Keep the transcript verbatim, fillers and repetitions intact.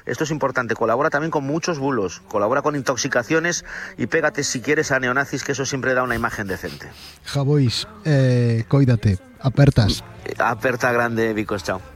esto es importante, colabora también con muchos bulos, colabora con intoxicaciones y pégate si quieres a neonazis, que eso siempre da una imagen decente. Javois, eh, coídate, apertas. Aperta grande, Vicos, chao.